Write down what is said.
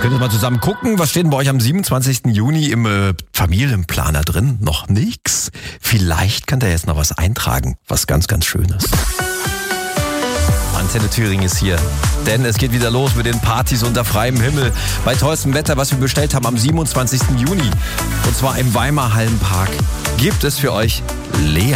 Könnt ihr mal zusammen gucken, was steht denn bei euch am 27. Juni im Familienplaner drin? Noch nix? Vielleicht kann da jetzt noch was eintragen, was ganz, ganz Schönes. Antenne Thüringen ist hier, denn es geht wieder los mit den Partys unter freiem Himmel. Bei tollstem Wetter, was wir bestellt haben am 27. Juni. Und zwar im Weimar Hallenpark gibt es für euch Lea.